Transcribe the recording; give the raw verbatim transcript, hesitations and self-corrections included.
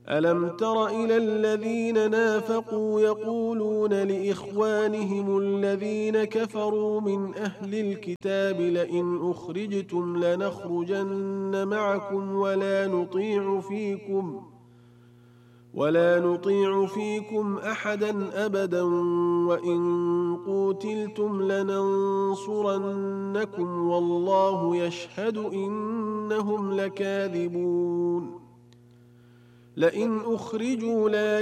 ألم تر إلى الذين نافقوا يقولون لإخوانهم الذين كفروا من أهل الكتاب لئن أخرجتم لنخرجن معكم ولا نطيع فيكم ولا نطيع فيكم أحدا أبدا وإن قوتلتم لننصرنكم والله يشهد إنهم لكاذبون لئن أخرجوا لا